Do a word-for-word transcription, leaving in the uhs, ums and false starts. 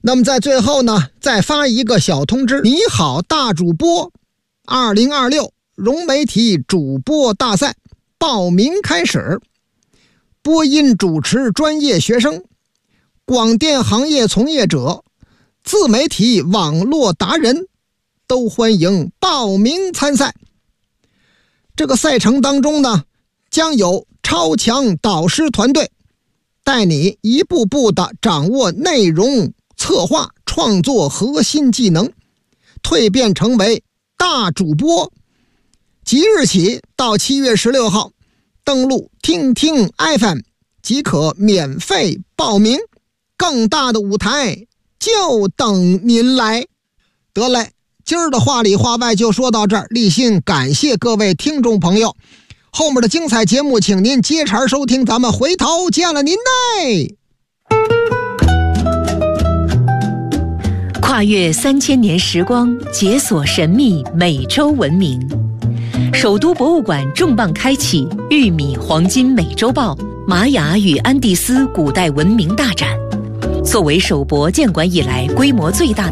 那么在最后呢，再发一个小通知，你好大主播二零二六融媒体主播大赛报名开始，播音主持专业学生、广电行业从业者、自媒体网络达人都欢迎报名参赛。这个赛程当中呢，将有超强导师团队带你一步步的掌握内容策划创作核心技能，蜕变成为大主播。即日起到七月十六号，登录听听 F M 即可免费报名，更大的舞台就等您来。得嘞，今儿的话里话外就说到这儿，立心感谢各位听众朋友，后面的精彩节目请您接茬收听，咱们回头见了您嘞。 跨越三千年时光，解锁神秘美洲文明。首都博物馆重磅开启玉米黄金美洲豹玛雅与安第斯古代文明大展，作为首博建馆以来规模最大的